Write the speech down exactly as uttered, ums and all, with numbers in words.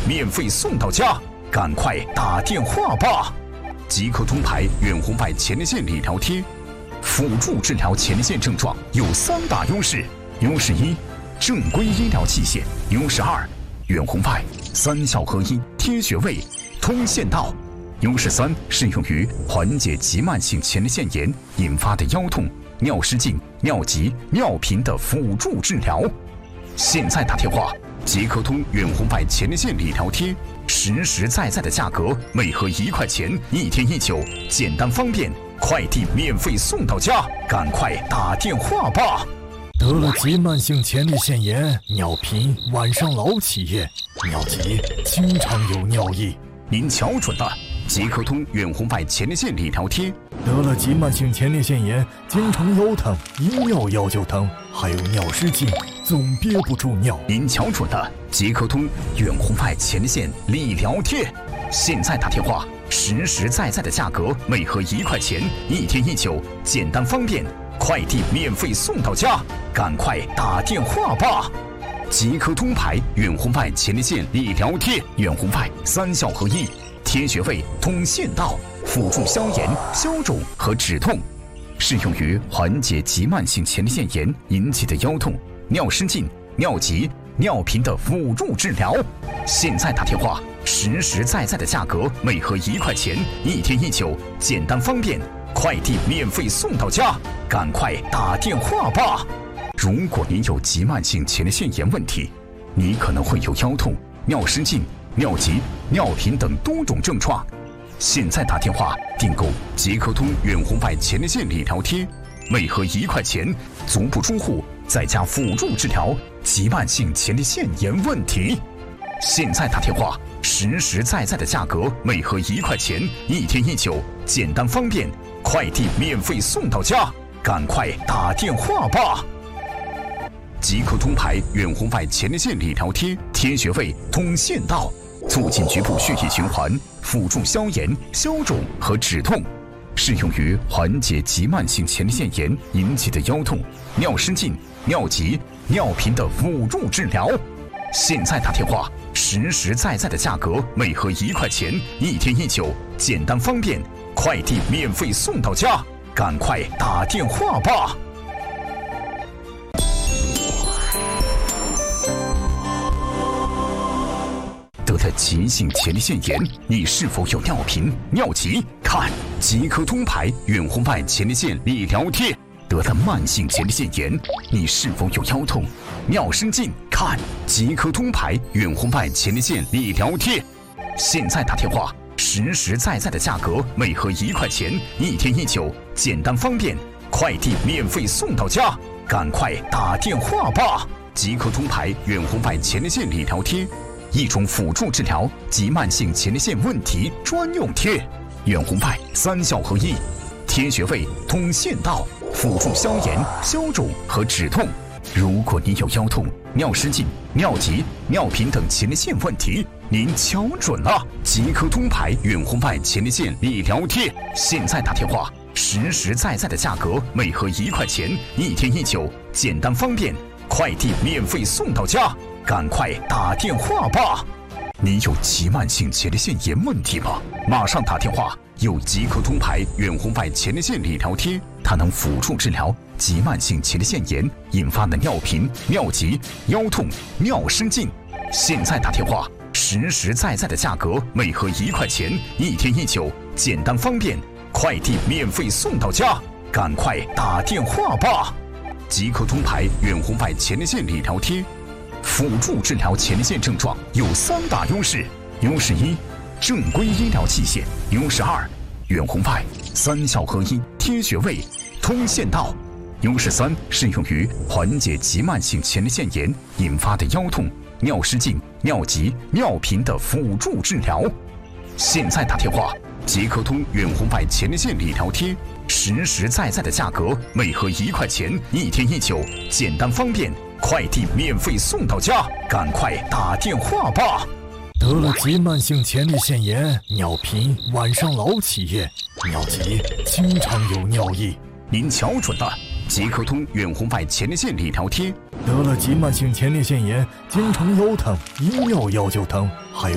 免费送到家，赶快打电话吧！即刻通牌远红外前列腺理疗贴，辅助治疗前列腺症状有三大优势：优势一，正规医疗器械；优势二，远红外三效合一，贴穴位，通线道；优势三，适用于缓解急慢性前列腺炎引发的腰痛、尿失禁、尿急、尿频的辅助治疗。现在打电话，即刻通远红外前列腺理疗贴，实实在在的价格，每盒一块钱，一天一九，简单方便，快递免费送到家，赶快打电话吧！ 得了急慢性前列腺炎，尿频，晚上老起夜，尿急，经常有尿意。 您瞧准了，即刻通远红外前列腺理疗贴。 得了急慢性前列腺炎，经常腰疼，一尿腰就疼，还有尿失禁，总憋不住尿。 您瞧准了，即刻通远红外前列腺理疗贴。现在打电话，实实在在的价格，每盒一块钱，一天一九，简单方便，快递免费送到家，赶快打电话吧！即刻通牌远红外前列腺理疗贴，远红外三效合一，贴穴位，通线道，辅助消炎、消肿和止痛，适用于缓解急慢性前列腺炎引起的腰痛、尿失禁、尿急、尿频的辅助治疗。现在打电话，实实在在的价格，每盒一块钱，一天一九，简单方便，快递免费送到家，赶快打电话吧！如果您有急慢性前列腺炎问题，你可能会有腰痛、尿失禁、尿急、尿频等多种症状。现在打电话订购即刻通远红外前列腺理疗贴，每盒一块钱，足不出户，在家辅助治疗急慢性前列腺炎问题。现在打电话，实实在在的价格，每盒一块钱，一天一九，简单方便，快递免费送到家，赶快打电话吧！即刻通牌远红外前列腺理疗贴，贴穴位，通线道，促进局部血液循环，辅助消炎、消肿和止痛，适用于缓解急慢性前列腺炎引起的腰痛、尿失禁、尿急、尿频的辅助治疗。现在打电话，实实在在的价格，每盒一块钱，一天一九，简单方便，快递免费送到家，赶快打电话吧！得了急性前列腺炎，你是否有尿频、尿急？看即刻通牌远红外前列腺理疗贴。得了慢性前列腺炎，你是否有腰痛、尿失禁？看即刻通牌远红外前列腺理疗贴。现在打电话，实实在在的价格，每盒一块钱，一天一九，简单方便，快递免费送到家，赶快打电话吧！即刻通牌远红外前列腺理疗贴，一种辅助治疗急慢性前列腺问题专用贴，远红外三效合一，贴穴位，通线道，辅助消炎、消肿和止痛。如果你有腰痛、尿失禁、尿急、尿频等前列腺问题，您瞧准了，即刻通牌远红外前列腺理疗贴。现在打电话，实实在在的价格，每盒一块钱，一天一九，简单方便，快递免费送到家，赶快打电话吧！你有急慢性前列腺炎问题吗？马上打电话！有即刻通牌远红外前列腺理疗贴，它能辅助治疗急慢性前列腺炎引发的尿频、尿急、腰痛、尿失禁。现在打电话，实实在在的价格，每盒一块钱，一天一九，简单方便，快递免费送到家，赶快打电话吧！即刻通牌远红外前列腺理疗贴，辅助治疗前列腺症状有三大优势：优势一，正规医疗器械；优势二，远红外三效合一，贴穴位，通线道；优势三，适用于缓解急慢性前列腺炎引发的腰痛、尿失禁、尿急、尿频的辅助治疗。现在打电话，即刻通远红外前列腺理疗贴，实实在在的价格，每盒一块钱，一天一九，简单方便，快递免费送到家，赶快打电话吧！ 得了急慢性前列腺炎，尿频，晚上老起夜，尿急，经常有尿意。 您瞧准了，即刻通远红外前列腺理疗贴。 得了急慢性前列腺炎，经常腰疼，一尿腰就疼，还有